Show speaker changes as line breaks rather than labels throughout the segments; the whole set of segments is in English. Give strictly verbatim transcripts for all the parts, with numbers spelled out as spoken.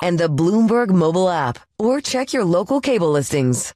and the Bloomberg mobile app, or check your local cable listings.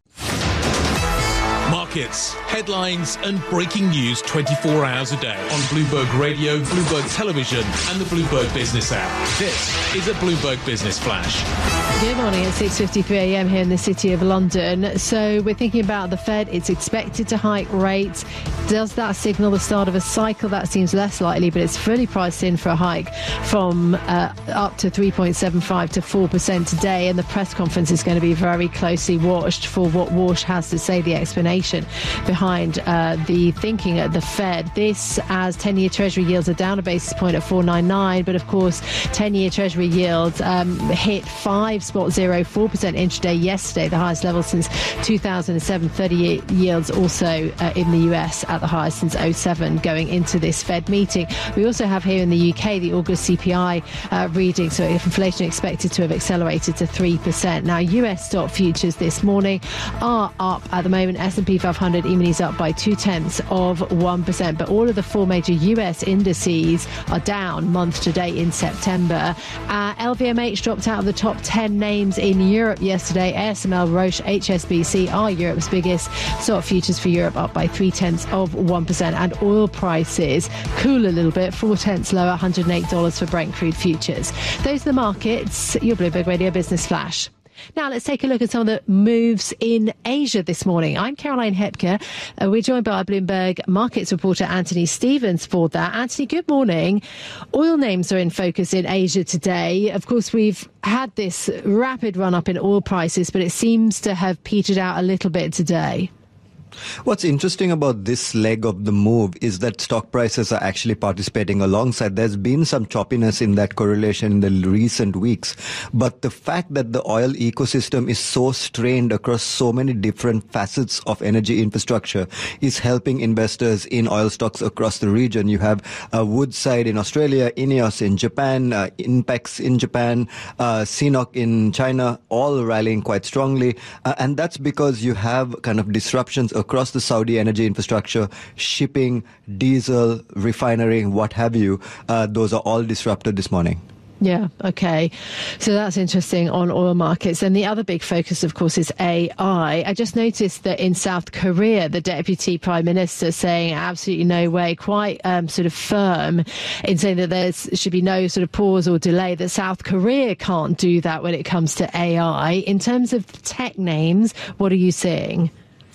Markets, headlines and breaking news twenty-four hours a day on Bloomberg Radio, Bloomberg Television and the Bloomberg Business app. This is a Bloomberg Business Flash.
Good morning. It's six fifty-three a m here in the City of London. So we're thinking about the Fed. It's expected to hike rates. Does that signal the start of a cycle? That seems less likely, but it's fully priced in for a hike from uh, up to three point seven five to four percent today. And the press conference is going to be very closely watched for what Walsh has to say, the explanation behind uh, the thinking at the Fed. This as ten-year Treasury yields are down a basis point at four ninety-nine, but of course ten-year Treasury yields um, hit five point zero four percent intraday yesterday, the highest level since two thousand seven. thirty-year yields also uh, in the U S at the highest since oh seven going into this Fed meeting. We also have here in the U K the August C P I uh, reading, so inflation expected to have accelerated to three percent. Now U S stock futures this morning are up at the moment. S and P five hundred E-minis up by two tenths of one percent, but all of the four major U S indices are down month to date in September. Uh, L V M H dropped out of the top ten names in Europe yesterday. A S M L, Roche, H S B C are Europe's biggest. Stock futures for Europe up by three tenths of one percent, and oil prices cool a little bit, four tenths lower, one hundred eight dollars for Brent crude futures. Those are the markets. Your Bloomberg Radio Business Flash. Now let's take a look at some of the moves in Asia this morning. I'm Caroline Hepker. Uh, we're joined by our Bloomberg markets reporter Anthony Stevens for that. Anthony, good morning. Oil names are in focus in Asia today. Of course, we've had this rapid run up in oil prices, but it seems to have petered out a little bit today.
What's interesting about this leg of the move is that stock prices are actually participating alongside. There's been some choppiness in that correlation in the recent weeks. But the fact that the oil ecosystem is so strained across so many different facets of energy infrastructure is helping investors in oil stocks across the region. You have uh, Woodside in Australia, INEOS in Japan, uh, INPEX in Japan, uh, CNOOC in China, all rallying quite strongly. Uh, and that's because you have kind of disruptions across the Saudi energy infrastructure, shipping, diesel, refinery, what have you. Uh, those are all disrupted this morning.
Yeah, OK. So that's interesting on oil markets. And the other big focus, of course, is A I. I just noticed that in South Korea, the deputy prime minister saying absolutely no way, quite um, sort of firm in saying that there should be no sort of pause or delay, that South Korea can't do that when it comes to A I. In terms of tech names, what are you seeing?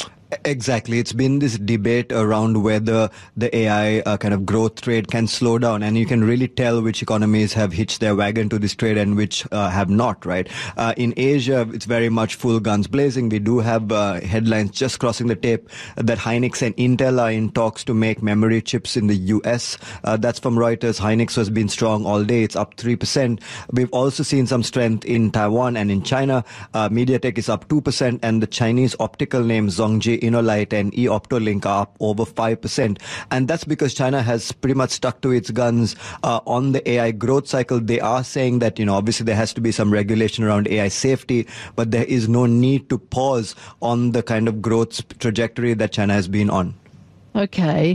Exactly. It's been this debate around whether the A I uh, kind of growth trade can slow down, and you can really tell which economies have hitched their wagon to this trade and which uh, have not, right? Uh, in Asia, it's very much full guns blazing. We do have uh, headlines just crossing the tape that Hynix and Intel are in talks to make memory chips in the U S. Uh, that's from Reuters. Hynix has been strong all day. It's up three percent. We've also seen some strength in Taiwan and in China. Uh, MediaTek is up two percent, and the Chinese optical names Zhongji, InnoLight and eOptolink are up over five percent. And that's because China has pretty much stuck to its guns uh, on the A I growth cycle. They are saying that, you know, obviously there has to be some regulation around A I safety, but there is no need to pause on the kind of growth trajectory that China has been on.
OK.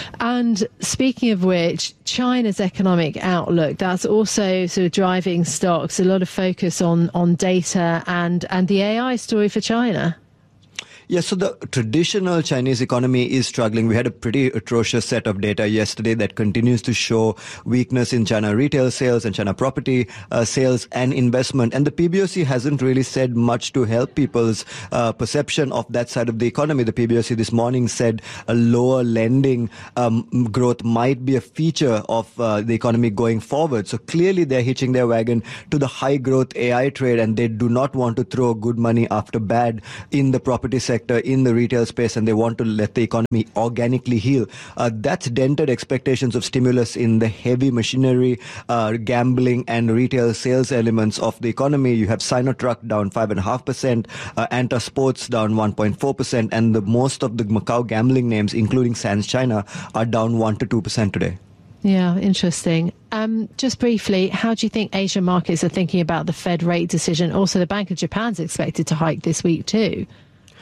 And speaking of which, China's economic outlook, that's also sort of driving stocks, a lot of focus on, on data and, and the A I story for China.
Yeah, so the traditional Chinese economy is struggling. We had a pretty atrocious set of data yesterday that continues to show weakness in China retail sales and China property uh, sales and investment. And the P B O C hasn't really said much to help people's uh, perception of that side of the economy. The P B O C this morning said a lower lending um, growth might be a feature of uh, the economy going forward. So clearly they're hitching their wagon to the high growth A I trade, and they do not want to throw good money after bad in the property sector, in the retail space, and they want to let the economy organically heal. Uh, that's dented expectations of stimulus in the heavy machinery, uh, gambling and retail sales elements of the economy. You have Sinotruck down five point five percent, uh, Anta Sports down one point four percent, and the most of the Macau gambling names, including Sands China, are down one to two percent today.
Yeah, interesting. Um, just briefly, how do you think Asian markets are thinking about the Fed rate decision? Also, the Bank of Japan's expected to hike this week too.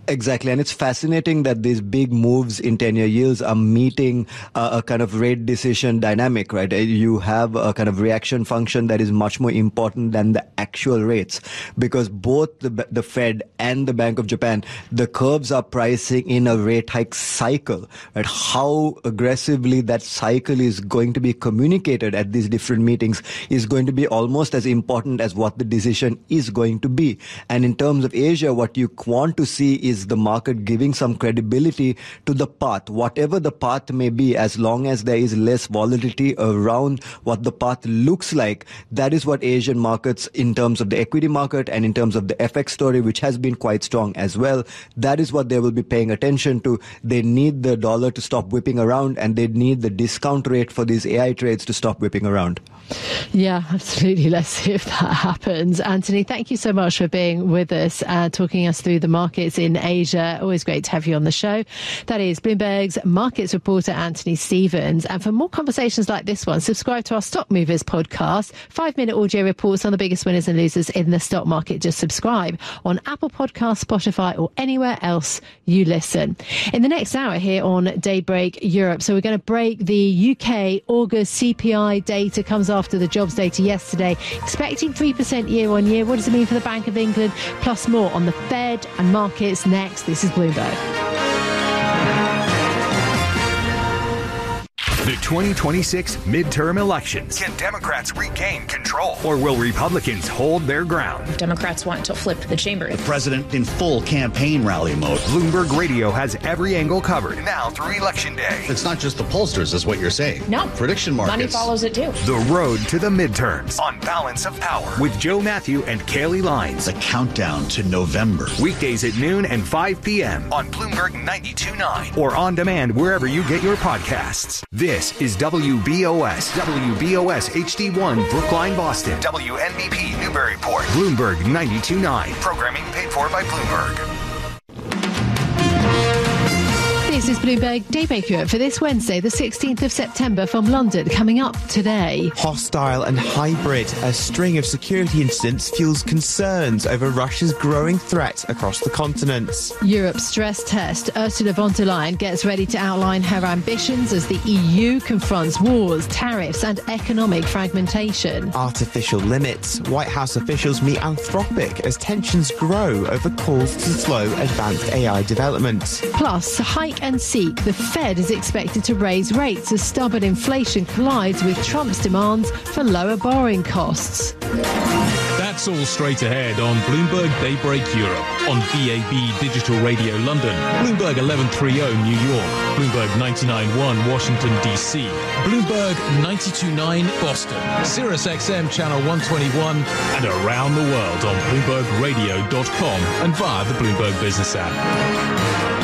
Exactly. And it's fascinating that these big moves in ten-year yields are meeting uh, a kind of rate decision dynamic, right? You have a kind of reaction function that is much more important than the actual rates, because both the, the Fed and the Bank of Japan, the curves are pricing in a rate hike cycle, right? How aggressively that cycle is going to be communicated at these different meetings is going to be almost as important as what the decision is going to be. And in terms of Asia, what you want to see is the market giving some credibility to the path, whatever the path may be, as long as there is less volatility around what the path looks like. That is what Asian markets, in terms of the equity market and in terms of the F X story, which has been quite strong as well, that is what they will be paying attention to. They need the dollar to stop whipping around, and they need the discount rate for these A I trades to stop whipping around.
Yeah, absolutely. Let's see if that happens. Anthony, thank you so much for being with us, uh, talking us through the markets in Asia. Always great to have you on the show. That is Bloomberg's markets reporter, Anthony Stevens. And for more conversations like this one, subscribe to our Stock Movers podcast, five-minute audio reports on the biggest winners and losers in the stock market. Just subscribe on Apple Podcasts, Spotify, or anywhere else you listen. In the next hour here on Daybreak Europe, so we're going to break the U K August C P I data. Comes after the jobs data yesterday, expecting three percent year on year. What does it mean for the Bank of England? Plus more on the Fed and markets next. This is Bloomberg.
The twenty twenty-six midterm elections.
Can Democrats regain control?
Or will Republicans hold their ground?
Democrats want to flip the chamber.
The president in full campaign rally mode.
Bloomberg Radio has every angle covered.
Now through Election Day.
It's not just the pollsters, is what you're saying.
No.
Prediction markets.
Money follows it too.
The road to the midterms.
On Balance of Power.
With Joe Matthew and Kaylee Lines.
The countdown to November.
Weekdays at noon and five p.m.
On Bloomberg ninety-two point nine.
Or on demand wherever you get your podcasts. This is W B O S. W B O S H D one Brookline, Boston.
W N B P Newburyport.
Bloomberg ninety-two point nine.
Programming paid for by Bloomberg.
This is Bloomberg Daybreak Europe for this Wednesday, the sixteenth of September, from London. Coming up today.
Hostile and hybrid. A string of security incidents fuels concerns over Russia's growing threat across the continent.
Europe's stress test. Ursula von der Leyen gets ready to outline her ambitions as the E U confronts wars, tariffs and economic fragmentation.
Artificial limits. White House officials meet Anthropic as tensions grow over calls to slow advanced A I development.
Plus, hike and seek. The Fed is expected to raise rates as stubborn inflation collides with Trump's demands for lower borrowing costs.
That's all straight ahead on Bloomberg Daybreak Europe, on B A B Digital Radio London, Bloomberg eleven thirty New York, Bloomberg ninety-nine point one Washington, D C, Bloomberg ninety-two point nine Boston, Sirius X M Channel one twenty-one, and around the world on Bloomberg Radio dot com and via the Bloomberg Business app.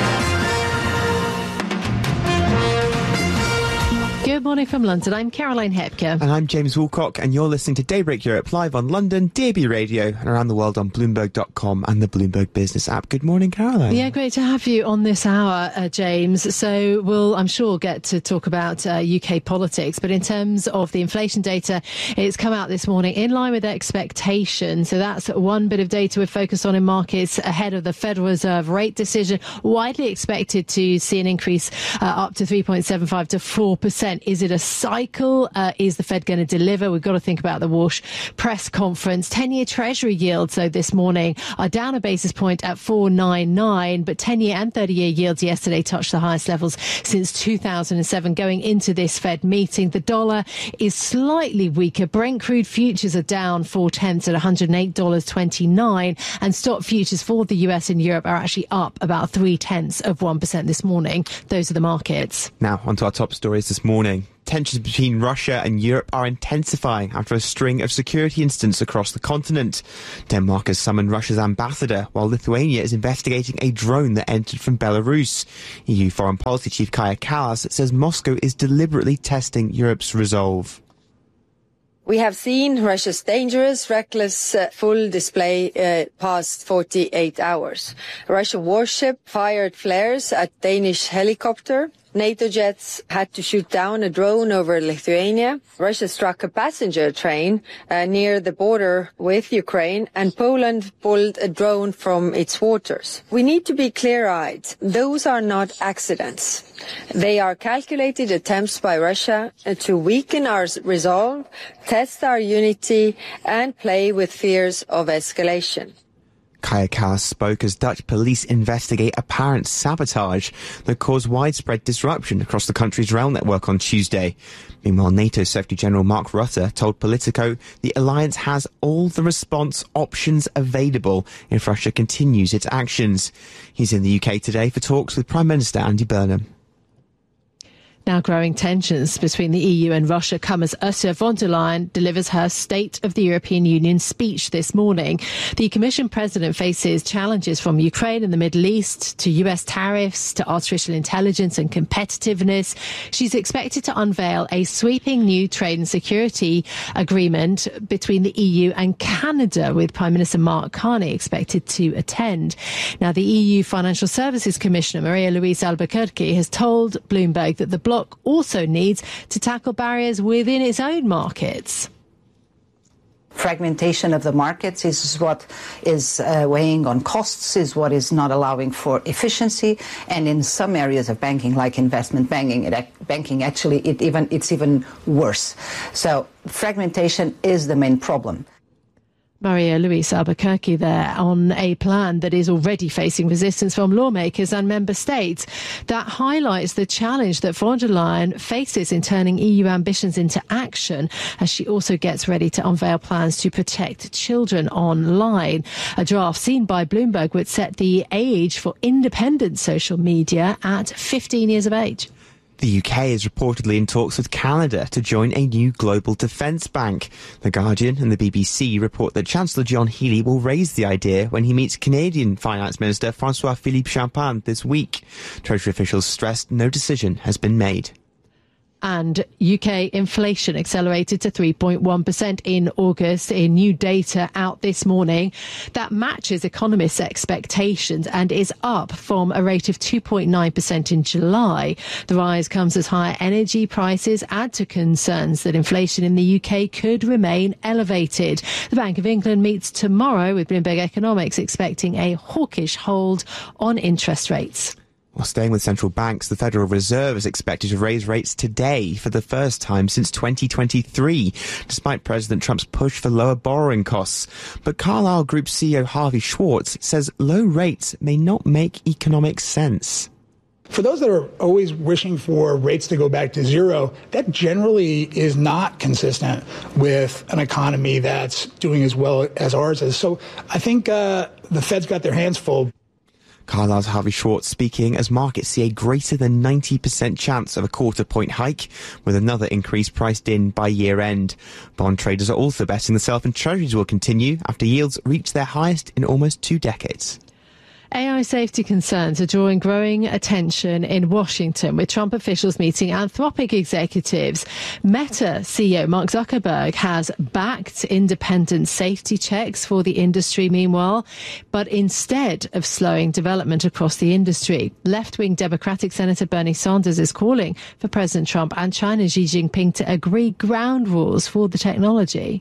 Good morning from London. I'm Caroline Hepker.
And I'm James Woolcock, and you're listening to Daybreak Europe live on London, D A B Radio, and around the world on Bloomberg dot com and the Bloomberg Business app. Good morning, Caroline.
Yeah, great to have you on this hour, uh, James. So we'll, I'm sure, get to talk about uh, U K politics. But in terms of the inflation data, it's come out this morning in line with expectations. So that's one bit of data we're focused on in markets ahead of the Federal Reserve rate decision. Widely expected to see an increase uh, up to three point seven five to four percent. Is it a cycle? Uh, is the Fed going to deliver? We've got to think about the Walsh press conference. ten-year Treasury yields, though, this morning are down a basis point at four ninety-nine, but ten-year and thirty-year yields yesterday touched the highest levels since two thousand seven. Going into this Fed meeting, the dollar is slightly weaker. Brent crude futures are down four tenths at one hundred eight dollars and twenty-nine cents, and stock futures for the U S and Europe are actually up about three tenths of one percent this morning. Those are the markets.
Now, onto our top stories this morning. Tensions between Russia and Europe are intensifying after a string of security incidents across the continent. Denmark has summoned Russia's ambassador, while Lithuania is investigating a drone that entered from Belarus. E U Foreign Policy Chief Kaja Kallas says Moscow is deliberately testing Europe's resolve.
We have seen Russia's dangerous, reckless, uh, full display uh, past forty-eight hours. A Russian warship fired flares at Danish helicopter. NATO jets had to shoot down a drone over Lithuania. Russia struck a passenger train uh, near the border with Ukraine, and Poland pulled a drone from its waters. We need to be clear-eyed. Those are not accidents. They are calculated attempts by Russia to weaken our resolve, test our unity, and play with fears of escalation.
Kaja Kallas spoke as Dutch police investigate apparent sabotage that caused widespread disruption across the country's rail network on Tuesday. Meanwhile, NATO Secretary General Mark Rutte told Politico the alliance has all the response options available if Russia continues its actions. He's in the U K today for talks with Prime Minister Andy Burnham.
Now growing tensions between the E U and Russia come as Ursula von der Leyen delivers her State of the European Union speech this morning. The Commission President faces challenges from Ukraine and the Middle East to U S tariffs to artificial intelligence and competitiveness. She's expected to unveil a sweeping new trade and security agreement between the E U and Canada, with Prime Minister Mark Carney expected to attend. Now, the E U Financial Services Commissioner Maria-Louise Albuquerque has told Bloomberg that the bloc also needs to tackle barriers within its own markets.
Fragmentation of the markets is what is uh, weighing on costs, is what is not allowing for efficiency, and in some areas of banking, like investment banking, it, banking actually it even it's even worse. So fragmentation is the main problem.
Maria-Louise Albuquerque there on a plan that is already facing resistance from lawmakers and member states. That highlights the challenge that von der Leyen faces in turning E U ambitions into action, as she also gets ready to unveil plans to protect children online. A draft seen by Bloomberg would set the age for independent social media at fifteen years of age.
The U K is reportedly in talks with Canada to join a new global defence bank. The Guardian and the B B C report that Chancellor John Healey will raise the idea when he meets Canadian Finance Minister François-Philippe Champagne this week. Treasury officials stressed no decision has been made.
And U K inflation accelerated to three point one percent in August in new data out this morning. That matches economists' expectations and is up from a rate of two point nine percent in July. The rise comes as higher energy prices add to concerns that inflation in the U K could remain elevated. The Bank of England meets tomorrow, with Bloomberg Economics expecting a hawkish hold on interest rates.
While staying with central banks, the Federal Reserve is expected to raise rates today for the first time since twenty twenty-three, despite President Trump's push for lower borrowing costs. But Carlyle Group C E O Harvey Schwartz says low rates may not make economic sense.
For those that are always wishing for rates to go back to zero, that generally is not consistent with an economy that's doing as well as ours is. So I think uh, the Fed's got their hands full.
Carlyle's Harvey Schwartz speaking as markets see a greater than ninety percent chance of a quarter point hike, with another increase priced in by year end. Bond traders are also betting the self and treasuries will continue after yields reach their highest in almost two decades.
A I safety concerns are drawing growing attention in Washington, with Trump officials meeting Anthropic executives. Meta C E O Mark Zuckerberg has backed independent safety checks for the industry, meanwhile, but instead of slowing development across the industry. Left-wing Democratic Senator Bernie Sanders is calling for President Trump and China's Xi Jinping to agree ground rules for the technology.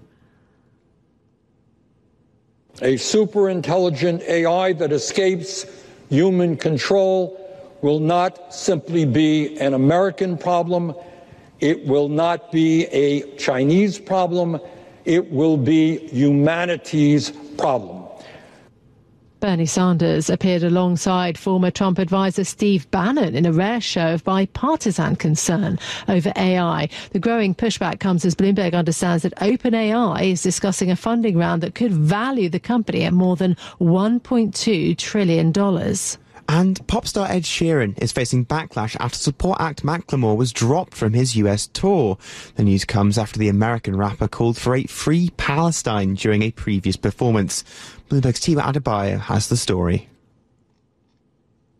A super-intelligent A I that escapes human control will not simply be an American problem. It will not be a Chinese problem. It will be humanity's problem.
Bernie Sanders appeared alongside former Trump advisor Steve Bannon in a rare show of bipartisan concern over A I. The growing pushback comes as Bloomberg understands that OpenAI is discussing a funding round that could value the company at more than one point two trillion dollars.
And pop star Ed Sheeran is facing backlash after support act Macklemore was dropped from his U S tour. The news comes after the American rapper called for a free Palestine during a previous performance. Bloomberg's Tima Adebayo has the story.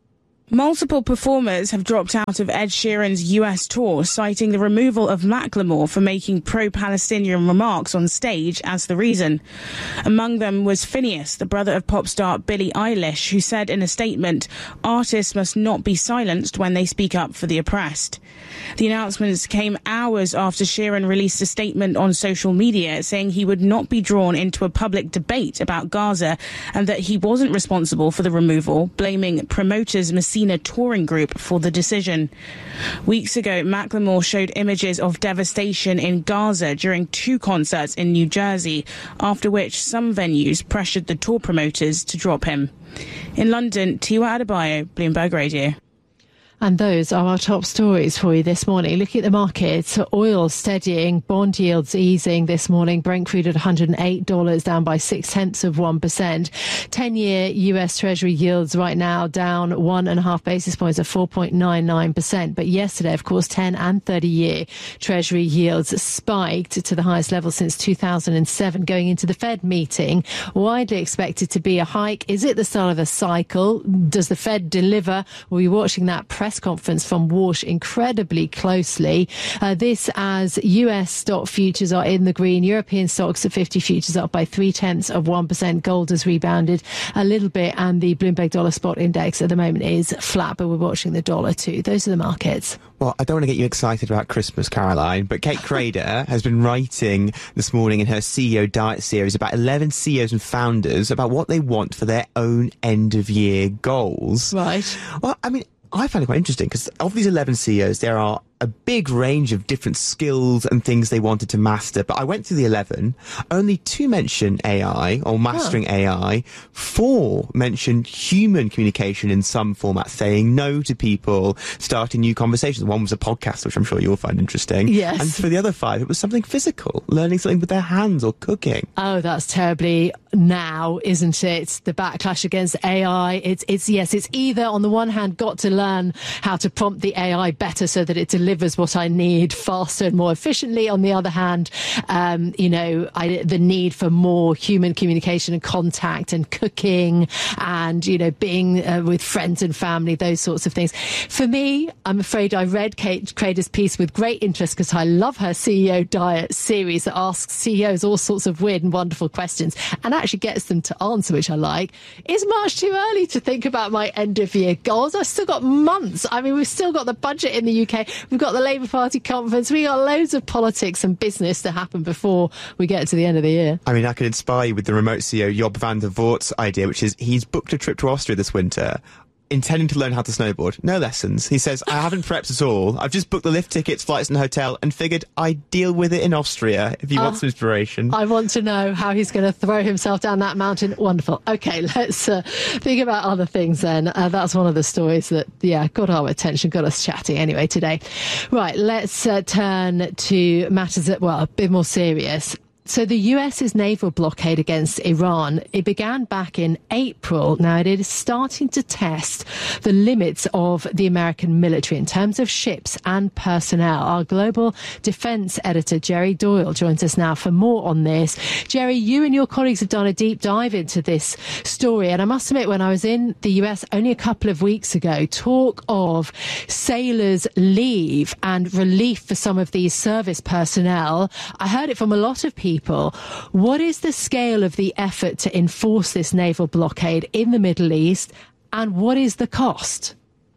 Multiple performers have dropped out of Ed Sheeran's U S tour, citing the removal of Macklemore for making pro-Palestinian remarks on stage as the reason. Among them was Phineas, the brother of pop star Billie Eilish, who said in a statement, "Artists must not be silenced when they speak up for the oppressed." The announcements came hours after Sheeran released a statement on social media saying he would not be drawn into a public debate about Gaza and that he wasn't responsible for the removal, blaming promoters Messina Touring Group for the decision. Weeks ago, Macklemore showed images of devastation in Gaza during two concerts in New Jersey, after which some venues pressured the tour promoters to drop him. In London, Tiwa Adebayo, Bloomberg Radio.
And those are our top stories for you this morning. Looking at the markets, oil steadying, bond yields easing this morning. Brent crude at one hundred eight dollars, down by six tenths of one percent. ten-year U S Treasury yields right now down one and a half basis points at four point nine nine percent. But yesterday, of course, ten and thirty-year Treasury yields spiked to the highest level since two thousand seven, going into the Fed meeting. Widely expected to be a hike. Is it the start of a cycle? Does the Fed deliver? We'll be watching that press conference from Walsh incredibly closely. Uh, this as U S stock futures are in the green. European stocks at fifty futures up by three tenths of one percent. Gold has rebounded a little bit, and the Bloomberg Dollar Spot Index at the moment is flat, but we're watching the dollar too. Those are the markets.
Well, I don't want to get you excited about Christmas, Caroline, but Kate Crader has been writing this morning in her C E O Diet series about eleven C E Os and founders about what they want for their own end-of-year goals.
Right.
Well, I mean, I find it quite interesting because of these eleven C E Os, there are a big range of different skills and things they wanted to master. But I went through the eleven. Only two mention A I or mastering oh. A I. Four mentioned human communication in some format, saying no to people, starting new conversations. One was a podcast, which I'm sure you'll find interesting.
Yes.
And for the other five, it was something physical, learning something with their hands or cooking.
Oh, that's terribly now, isn't it? The backlash against A I. It's, it's, yes, it's either on the one hand got to learn how to prompt the A I better so that it delivers what I need faster and more efficiently. On the other hand, um, you know, I, the need for more human communication and contact and cooking and, you know, being uh, with friends and family, those sorts of things. For me, I'm afraid I read Kate Crader's piece with great interest because I love her C E O Diet series that asks C E Os all sorts of weird and wonderful questions and actually gets them to answer, which I like. It's much too early to think about my end of year goals. I've still got months. I mean, we've still got the budget in the U K. We've got the Labour Party conference. We've got loads of politics and business to happen before we get to the end of the year.
I mean, I could inspire you with the remote C E O Job van der Voort's idea, which is he's booked a trip to Austria this winter, intending to learn how to snowboard. No lessons. He says, I haven't prepped at all. I've just booked the lift tickets, flights and hotel and figured I'd deal with it in Austria if you uh, want some inspiration.
I want to know how he's going to throw himself down that mountain. Wonderful. Okay, let's uh, think about other things then. Uh, that's one of the stories that, yeah, got our attention, got us chatting anyway today. Right, let's uh, turn to matters that, well, a bit more serious. So the US's naval blockade against Iran, it began back in April. Now it is starting to test the limits of the American military in terms of ships and personnel. Our global defense editor, Jerry Doyle, joins us now for more on this. Jerry, you and your colleagues have done a deep dive into this story. And I must admit, when I was in the U S only a couple of weeks ago, talk of sailors' leave and relief for some of these service personnel, I heard it from a lot of people. What is the scale of the effort to enforce this naval blockade in the Middle East, and what is the cost?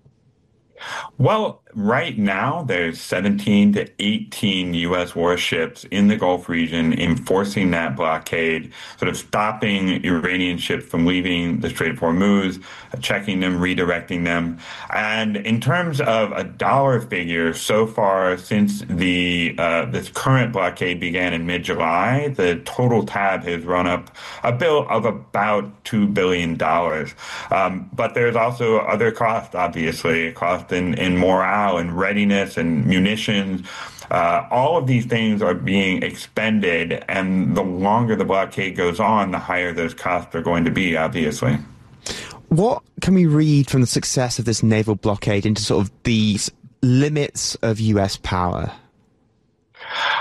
Well, right now, there's seventeen to eighteen U S warships in the Gulf region enforcing that blockade, sort of stopping Iranian ships from leaving the Strait of Hormuz, checking them, redirecting them. And in terms of a dollar figure, so far since the uh, this current blockade began in mid-July, the total tab has run up a bill of about two billion dollars. Um, but there's also other costs, obviously, cost in, in morale and readiness and munitions. Uh, all of these things are being expended, and the longer the blockade goes on, the higher those costs are going to be, obviously.
What can we read from the success of this naval blockade into sort of these limits of U S power?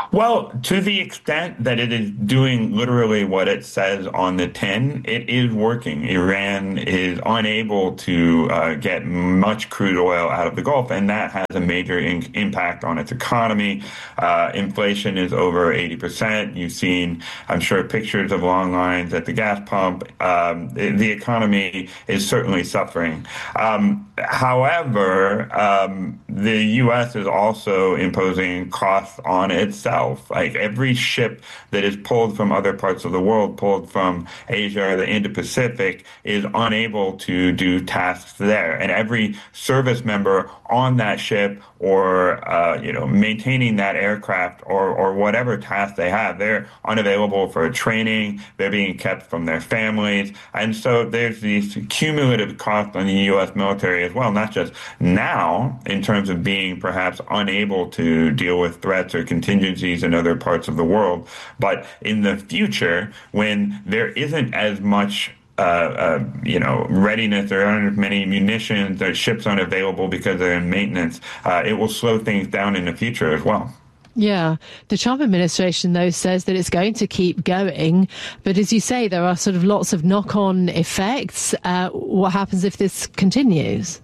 Well, to the extent that it is doing literally what it says on the tin, it is working. Iran is unable to uh, get much crude oil out of the Gulf, and that has a major in- impact on its economy. Uh, inflation is over eighty percent. You've seen, I'm sure, pictures of long lines at the gas pump. Um, the, the economy is certainly suffering. Um, however, um, the U S is also imposing costs on itself. Like every ship that is pulled from other parts of the world, pulled from Asia or the Indo-Pacific, is unable to do tasks there. And every service member on that ship or, uh, you know, maintaining that aircraft or, or whatever task they have, they're unavailable for training. They're being kept from their families. And so there's these cumulative costs on the U S military as well, not just now in terms of being perhaps unable to deal with threats or contingencies in other parts of the world, but in the future when there isn't as much Uh, uh, you know, readiness, there aren't as many munitions, their ships aren't available because they're in maintenance, uh, it will slow things down in the future as well.
Yeah. The Trump administration, though, says that it's going to keep going. But as you say, there are sort of lots of knock-on effects. Uh, what happens if this continues?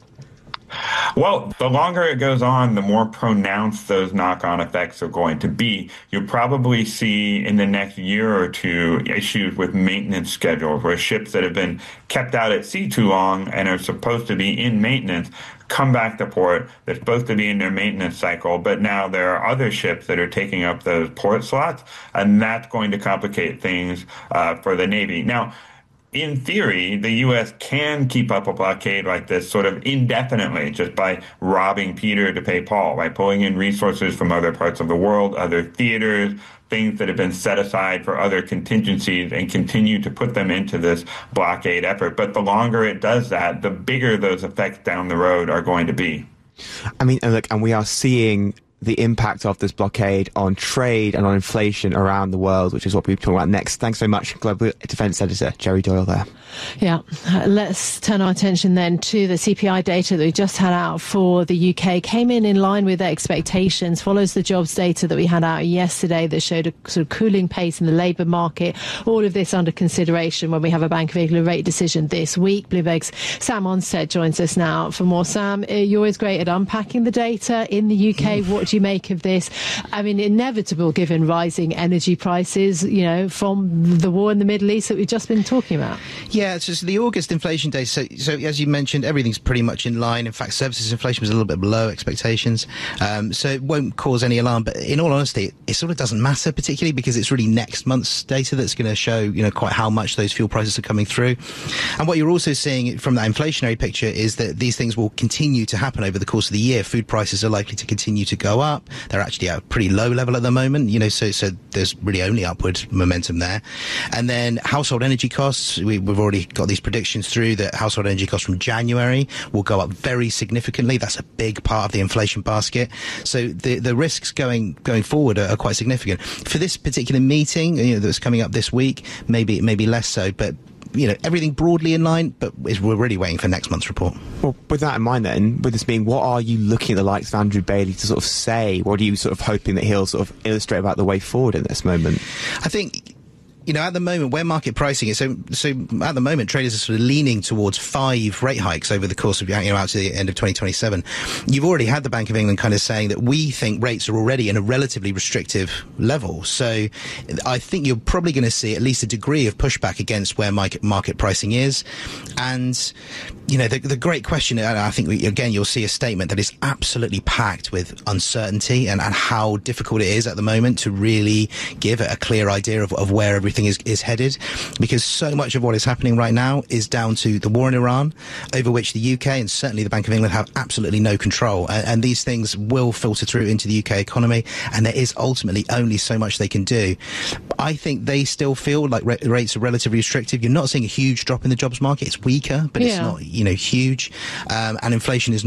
Well, the longer it goes on, the more pronounced those knock-on effects are going to be. You'll probably see in the next year or two issues with maintenance schedules where ships that have been kept out at sea too long and are supposed to be in maintenance come back to port. They're supposed to be in their maintenance cycle, but now there are other ships that are taking up those port slots, and that's going to complicate things uh, for the Navy. Now, in theory, the U S can keep up a blockade like this sort of indefinitely just by robbing Peter to pay Paul, by pulling in resources from other parts of the world, other theaters, things that have been set aside for other contingencies, and continue to put them into this blockade effort. But the longer it does that, the bigger those effects down the road are going to be.
I mean, and look, and we are seeing the impact of this blockade on trade and on inflation around the world, which is what we'll be talking about next. Thanks so much, Global Defence Editor Jerry Doyle there.
Yeah, uh, let's turn our attention then to the C P I data that we just had out for the U K. Came in in line with expectations, follows the jobs data that we had out yesterday that showed a sort of cooling pace in the labour market. All of this under consideration when we have a Bank of England rate decision this week. Bloomberg's Sam Onstead joins us now for more. Sam, you're always great at unpacking the data in the U K. What do you make of this? I mean, inevitable given rising energy prices, you know, from the war in the Middle East that we've just been talking about.
Yeah, it's just the August inflation data. So, so as you mentioned, everything's pretty much in line. In fact, services inflation was a little bit below expectations. Um, so it won't cause any alarm. But in all honesty, it, it sort of doesn't matter particularly because it's really next month's data that's going to show, you know, quite how much those fuel prices are coming through. And what you're also seeing from that inflationary picture is that these things will continue to happen over the course of the year. Food prices are likely to continue to go up. They're actually at a pretty low level at the moment, you know, so so there's really only upward momentum there. And then household energy costs, we, we've already got these predictions through that household energy costs from January will go up very significantly. That's a big part of the inflation basket. So the the risks going going forward are, are quite significant. For this particular meeting, you know, that's coming up this week, maybe maybe less so, but you know, everything broadly in line, but we're really waiting for next month's report.
Well, with that in mind then, with this being, what are you looking at the likes of Andrew Bailey to sort of say? What are you sort of hoping that he'll sort of illustrate about the way forward in this moment?
I think, you know, at the moment, where market pricing is, so, so at the moment, traders are sort of leaning towards five rate hikes over the course of, you know, out to the end of twenty twenty-seven. You've already had the Bank of England kind of saying that we think rates are already in a relatively restrictive level. So I think you're probably going to see at least a degree of pushback against where market, market pricing is. And, you know, the, the great question, and I think, we, again, you'll see a statement that is absolutely packed with uncertainty and, and how difficult it is at the moment to really give a clear idea of, of where everything Is, is headed, because so much of what is happening right now is down to the war in Iran, over which the U K and certainly the Bank of England have absolutely no control. And, and these things will filter through into the U K economy, and there is ultimately only so much they can do. I think they still feel like re- rates are relatively restrictive. You're not seeing a huge drop in the jobs market. It's weaker, but yeah. It's not, you know, huge. Um, and inflation is not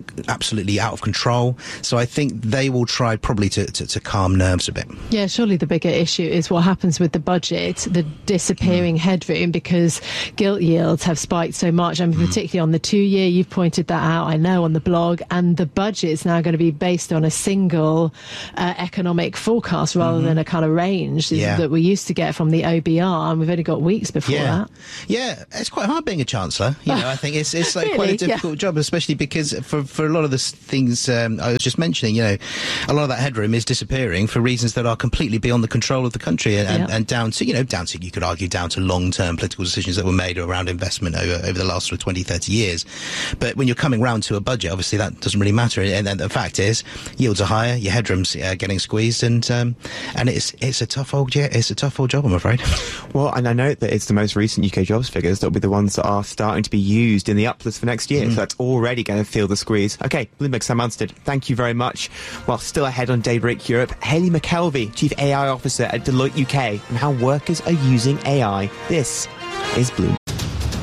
absolutely out of control. So I think they will try probably to, to, to calm nerves a bit.
Yeah, surely the bigger issue is what happens with the budget, the disappearing mm. headroom, because gilt yields have spiked so much. I mean, mm. particularly on the two-year, you've pointed that out, I know, on the blog, and the budget is now going to be based on a single uh, economic forecast rather mm-hmm. than a kind of range
yeah.
that we used to get from the O B R, and we've only got weeks before
yeah.
that.
Yeah, it's quite hard being a chancellor. You know, I think it's it's like
really?
quite a difficult
yeah.
job, especially because for for a lot of the things um, I was just mentioning, you know, a lot of that headroom is disappearing for reasons that are completely beyond the control of the country, and, and,
yeah.
and down to, you know, down to, you could argue, down to long-term political decisions that were made around investment over, over the last sort of twenty, thirty years. But when you're coming round to a budget, obviously that doesn't really matter. And, and the fact is, yields are higher, your headroom's uh, getting squeezed, and um, and it's it's a tough old yeah, it's a tough old job, I'm afraid.
Well, and I know that it's the most recent U K jobs figures that will be the ones that are starting to be used in the uplift for next year. Mm. So that's already going to feel the squeeze. Okay, Bloomberg, Sam Munstead, thank you very much. Well, still ahead on Daybreak Europe, Hayley McKelvey, Chief A I Officer at Deloitte U K, and how workers are using A I. This is Bloomberg.